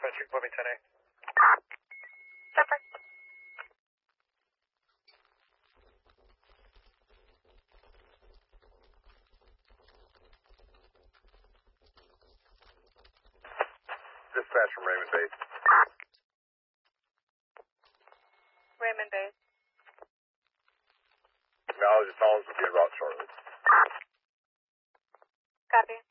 dispatch, you can put me 10A. Separate. Dispatch from Raymond Base. Raymond Base. Acknowledge the calls will be en route shortly. Copy.